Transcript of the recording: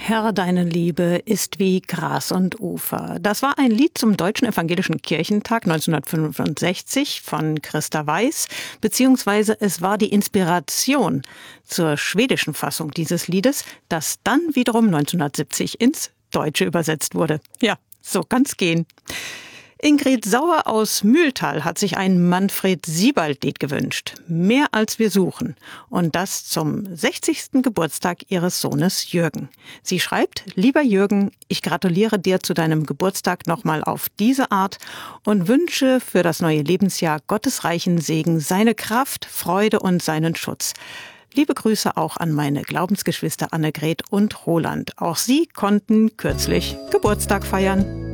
Herr, deine Liebe ist wie Gras und Ufer. Das war ein Lied zum Deutschen Evangelischen Kirchentag 1965 von Christa Weiß, beziehungsweise es war die Inspiration zur schwedischen Fassung dieses Liedes, das dann wiederum 1970 ins Deutsche übersetzt wurde. Ja, so kann's gehen. Ingrid Sauer aus Mühltal hat sich ein Manfred-Siebald-Lied gewünscht. Mehr als wir suchen. Und das zum 60. Geburtstag ihres Sohnes Jürgen. Sie schreibt: Lieber Jürgen, ich gratuliere dir zu deinem Geburtstag nochmal auf diese Art und wünsche für das neue Lebensjahr Gottes reichen Segen, seine Kraft, Freude und seinen Schutz. Liebe Grüße auch an meine Glaubensgeschwister Annegret und Roland. Auch sie konnten kürzlich Geburtstag feiern.